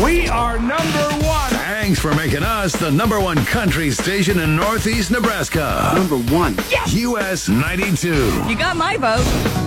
We are number one. Thanks for making us the number one country station in Northeast Nebraska. Number one. US 92. You got my vote.